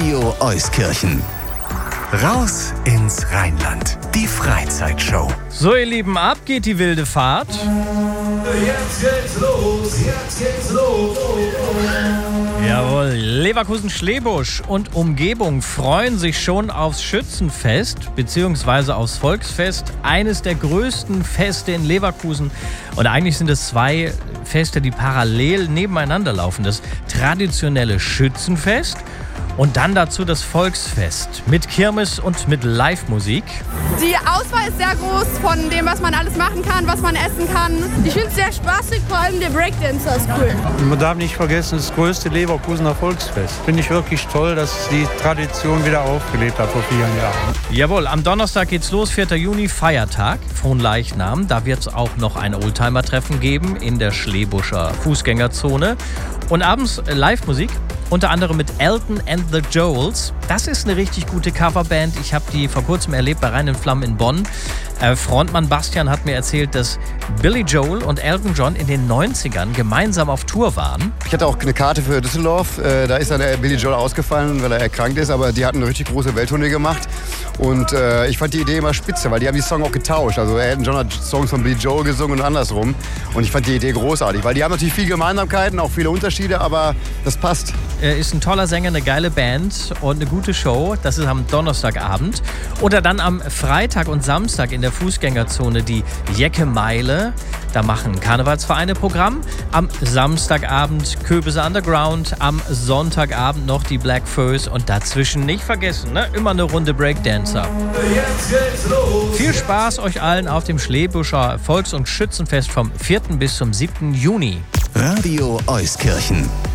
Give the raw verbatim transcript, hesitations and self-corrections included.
Radio Euskirchen. Raus ins Rheinland. Die Freizeitshow. So, ihr Lieben, ab geht die wilde Fahrt. Jetzt geht's los, jetzt geht's los. Jawohl, Leverkusen-Schlebusch und Umgebung freuen sich schon aufs Schützenfest bzw. aufs Volksfest. Eines der größten Feste in Leverkusen. Und eigentlich sind es zwei Feste, die parallel nebeneinander laufen. Das traditionelle Schützenfest und dann dazu das Volksfest mit Kirmes und mit Live-Musik. Die Auswahl ist sehr groß von dem, was man alles machen kann, was man essen kann. Ich finde es sehr spaßig, vor allem der Breakdancer ist cool. Man darf nicht vergessen, das größte Leverkusener Volksfest. Finde ich wirklich toll, dass die Tradition wieder aufgelebt hat vor vielen Jahren. Jawohl, am Donnerstag geht's los, vierter Juni, Feiertag, Fronleichnam. Da wird es auch noch ein Oldtimer-Treffen geben in der Schleebuscher Fußgängerzone. Und abends Live-Musik. Unter anderem mit Elton and the Joels. Das ist eine richtig gute Coverband. Ich habe die vor kurzem erlebt bei Rhein in Flammen in Bonn. Äh, Frontmann Bastian hat mir erzählt, dass Billy Joel und Elton John in den neunzigern gemeinsam auf Tour waren. Ich hatte auch eine Karte für Düsseldorf. Äh, da ist dann der Billy Joel ausgefallen, weil er erkrankt ist. Aber die hatten eine richtig große Welttournee gemacht. Und äh, ich fand die Idee immer spitze, weil die haben die Songs auch getauscht. Also Elton John hat Songs von Billy Joel gesungen und andersrum. Und ich fand die Idee großartig, weil die haben natürlich viele Gemeinsamkeiten, auch viele Unterschiede, aber das passt. Er ist ein toller Sänger, eine geile Band und eine gute Show. Das ist am Donnerstagabend. Oder dann am Freitag und Samstag in der Fußgängerzone die Jecke-Meile. Da machen Karnevalsvereine Programm. Am Samstagabend Köbese Underground. Am Sonntagabend noch die Black Foes. Und dazwischen nicht vergessen, ne? Immer eine Runde Breakdancer. Jetzt geht's los. Viel Spaß euch allen auf dem Schleebuscher Volks- und Schützenfest vom vierten bis zum siebten Juni. Radio Euskirchen.